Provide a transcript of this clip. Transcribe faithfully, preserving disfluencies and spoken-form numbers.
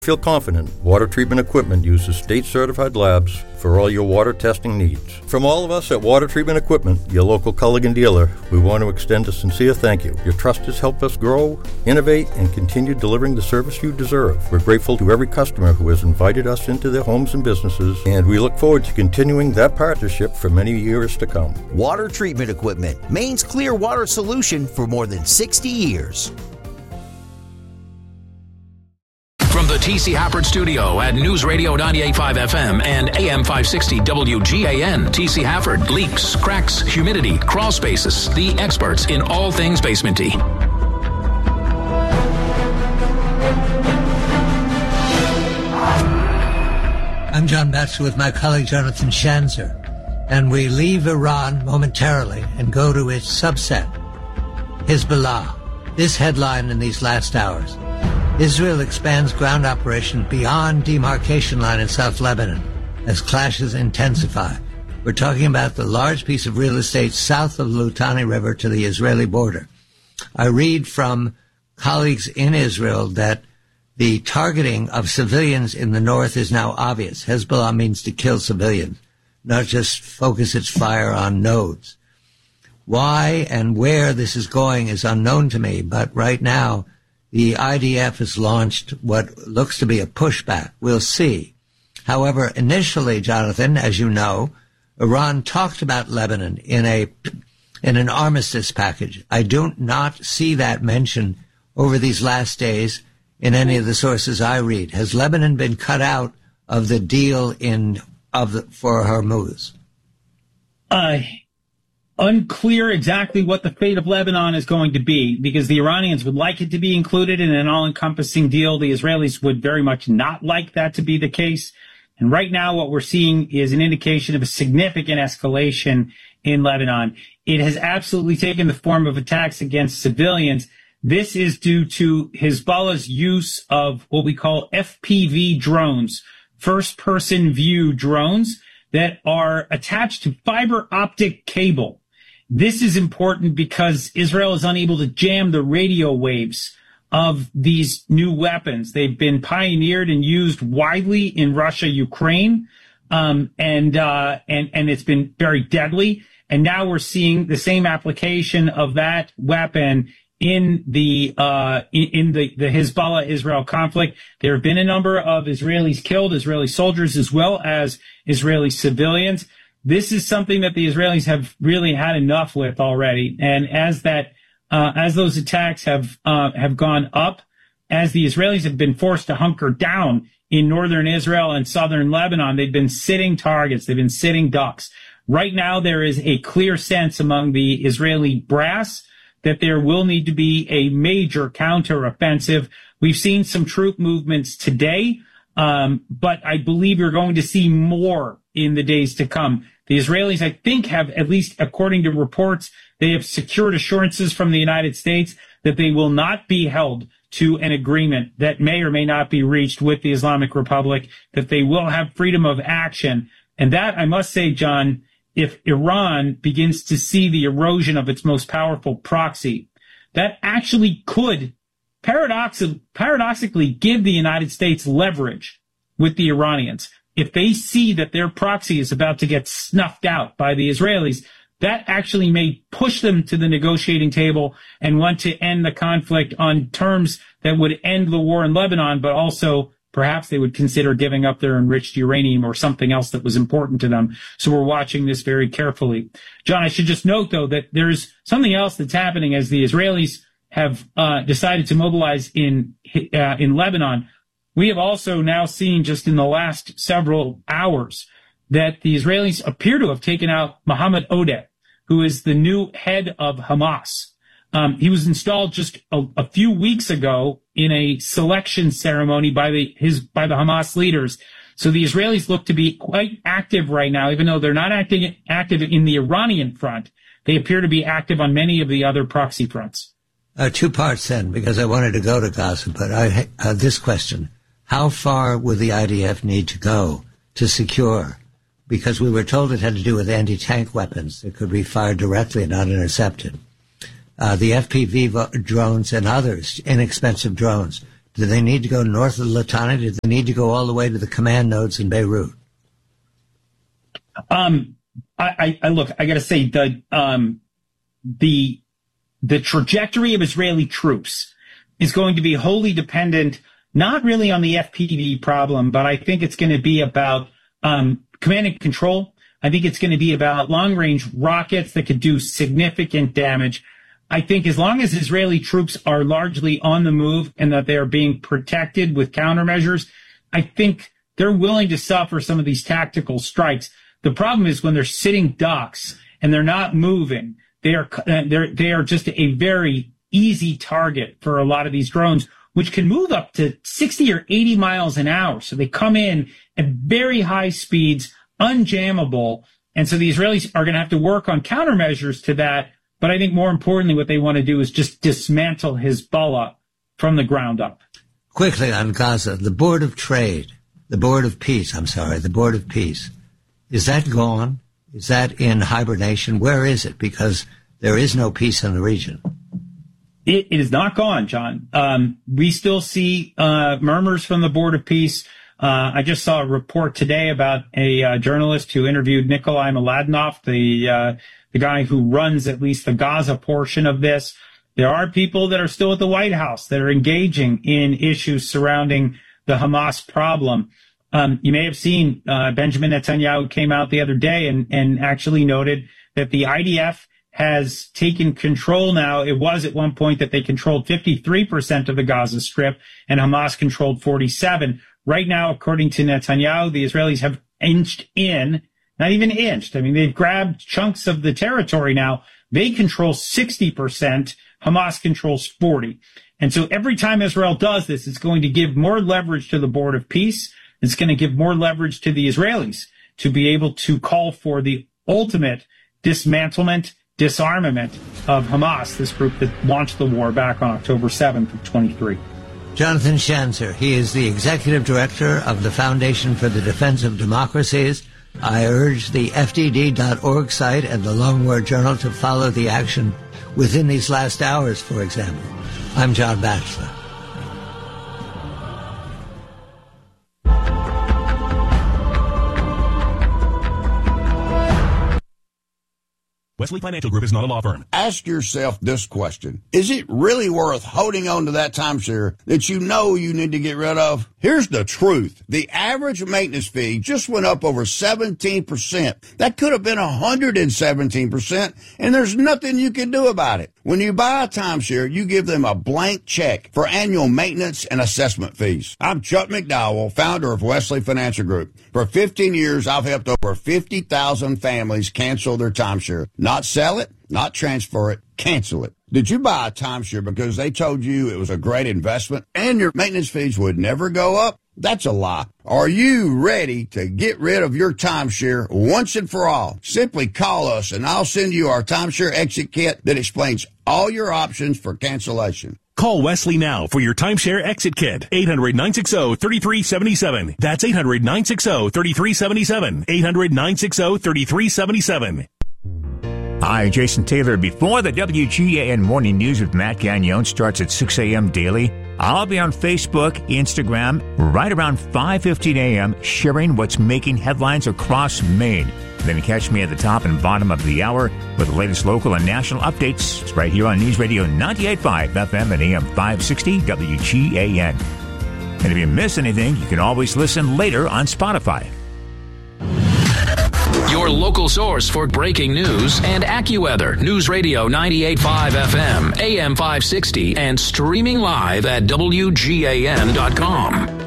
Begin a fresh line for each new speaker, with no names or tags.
Feel confident water treatment equipment uses state-certified labs for all your water testing needs. From all of us at Water Treatment Equipment, your local Culligan dealer, we want to extend a sincere thank you. Your trust has helped us grow, innovate, and continue delivering the service you deserve. We're grateful to every customer who has invited us into their homes and businesses, and we look forward to continuing that partnership for many years to come.
Water Treatment Equipment, Maine's clear water solution for more than sixty years.
From the T C Hafford Studio at News Radio ninety-eight point five F M and A M five sixty W G A N, T C Hafford. Leaks, cracks, humidity, crawl spaces. The experts in all things basementy.
I'm John Batchelor with my colleague Jonathan Schanzer, and we leave Iran momentarily and go to its subset, Hezbollah. This headline in these last hours: Israel expands ground operation beyond demarcation line in South Lebanon as clashes intensify. We're talking about the large piece of real estate south of the Litani River to the Israeli border. I read from colleagues in Israel that the targeting of civilians in the north is now obvious. Hezbollah means to kill civilians, not just focus its fire on nodes. Why and where this is going is unknown to me, but right now the I D F has launched what looks to be a pushback. We'll see. However, initially, Jonathan, as you know, Iran talked about Lebanon in a in an armistice package. I do not see that mentioned over these last days in any of the sources I read. Has Lebanon been cut out of the deal in of the, for Hormuz?
Uh Unclear exactly what the fate of Lebanon is going to be, because the Iranians would like it to be included in an all-encompassing deal. The Israelis would very much not like that to be the case. And right now what we're seeing is an indication of a significant escalation in Lebanon. It has absolutely taken the form of attacks against civilians. This is due to Hezbollah's use of what we call F P V drones, first-person view drones, that are attached to fiber optic cable. This is important because Israel is unable to jam the radio waves of these new weapons. They've been pioneered and used widely in Russia, Ukraine, um, and uh, and and it's been very deadly. And now we're seeing the same application of that weapon in the uh, in, in the the Hezbollah-Israel conflict. There have been a number of Israelis killed, Israeli soldiers as well as Israeli civilians. This is something that the Israelis have really had enough with already. And as that, uh, as those attacks have, uh, have gone up, as the Israelis have been forced to hunker down in northern Israel and southern Lebanon, they've been sitting targets. They've been sitting ducks. Right now, there is a clear sense among the Israeli brass that there will need to be a major counteroffensive. We've seen some troop movements today, um, but I believe you're going to see more in the days to come. The Israelis, I think, have, at least according to reports, they have secured assurances from the United States that they will not be held to an agreement that may or may not be reached with the Islamic Republic, that they will have freedom of action. And that, I must say, John, if Iran begins to see the erosion of its most powerful proxy, that actually could paradox- paradoxically give the United States leverage with the Iranians. If they see that their proxy is about to get snuffed out by the Israelis, that actually may push them to the negotiating table and want to end the conflict on terms that would end the war in Lebanon, but also perhaps they would consider giving up their enriched uranium or something else that was important to them. So we're watching this very carefully. John, I should just note, though, that there's something else that's happening as the Israelis have uh, decided to mobilize in uh, in Lebanon. We have also now seen just in the last several hours that the Israelis appear to have taken out Mohammed Odeh, who is the new head of Hamas. Um, he was installed just a, a few weeks ago in a selection ceremony by the his by the Hamas leaders. So the Israelis look to be quite active right now, even though they're not acting active in the Iranian front. They appear to be active on many of the other proxy fronts.
Uh, two parts then, because I wanted to go to Gaza, but I uh, this question. How far would the I D F need to go to secure? Because we were told it had to do with anti-tank weapons that could be fired directly and not intercepted. Uh, the F P V vo- drones and others, inexpensive drones, Do they need to go north of the Litani? Do they need to go all the way to the command nodes in Beirut?
Um, I, I, I look, I got to say the um, the the trajectory of Israeli troops is going to be wholly dependent, not really on the F P V problem, but I think it's going to be about um, command and control. I think it's going to be about long-range rockets that could do significant damage. I think as long as Israeli troops are largely on the move and that they are being protected with countermeasures, I think they're willing to suffer some of these tactical strikes. The problem is when they're sitting ducks and they're not moving, they are they're they are just a very easy target for a lot of these drones, which can move up to sixty or eighty miles an hour. So they come in at very high speeds, unjammable, and so the Israelis are going to have to work on countermeasures to that. But I think more importantly, what they want to do is just dismantle Hezbollah from the ground up.
Quickly on Gaza, the Board of Trade, the Board of Peace, I'm sorry, the Board of Peace, is that gone? Is that in hibernation? Where is it? Because there is no peace in the region.
It, it is not gone, John. Um, we still see uh, murmurs from the Board of Peace. Uh, I just saw a report today about a uh, journalist who interviewed Nikolai Mladenov, the uh, the guy who runs at least the Gaza portion of this. There are people that are still at the White House that are engaging in issues surrounding the Hamas problem. Um, you may have seen uh, Benjamin Netanyahu came out the other day and, and actually noted that the I D F has taken control now. It was at one point that they controlled fifty-three percent of the Gaza Strip and Hamas controlled forty-seven. Right now, according to Netanyahu, the Israelis have inched in. Not even inched. I mean, they've grabbed chunks of the territory now. They control sixty percent. Hamas controls forty. And so every time Israel does this, it's going to give more leverage to the Board of Peace. It's going to give more leverage to the Israelis to be able to call for the ultimate dismantlement, disarmament of Hamas, this group that launched the war back on October seventh of twenty-three.
Jonathan Schanzer, he is the executive director of the Foundation for the Defense of Democracies. I urge the F D D dot org site and the Long War Journal to follow the action within these last hours, for example. I'm John Batchelor.
Wesley Financial Group is not a law firm.
Ask yourself this question. Is it really worth holding on to that timeshare that you know you need to get rid of? Here's the truth. The average maintenance fee just went up over seventeen percent. That could have been one hundred seventeen percent, and there's nothing you can do about it. When you buy a timeshare, you give them a blank check for annual maintenance and assessment fees. I'm Chuck McDowell, founder of Wesley Financial Group. For fifteen years, I've helped over fifty thousand families cancel their timeshare. Not sell it, not transfer it, cancel it. Did you buy a timeshare because they told you it was a great investment and your maintenance fees would never go up? That's a lie. Are you ready to get rid of your timeshare once and for all? Simply call us and I'll send you our timeshare exit kit that explains all your options for cancellation.
Call Wesley now for your timeshare exit kit. eight hundred, nine six zero, three three seven seven. That's eight hundred, nine six zero, three three seven seven. eight hundred, nine six zero, three three seven seven.
Hi, Jason Taylor. Before the W G A N Morning News with Matt Gagnon starts at six a.m. daily, I'll be on Facebook, Instagram, right around five fifteen a.m., sharing what's making headlines across Maine. Then catch me at the top and bottom of the hour with the latest local and national updates. It's right here on News Radio ninety-eight point five F M and A M five sixty W G A N. And if you miss anything, you can always listen later on Spotify.
Your local source for breaking news and AccuWeather. News Radio ninety-eight point five F M, A M five sixty, and streaming live at W G A N dot com.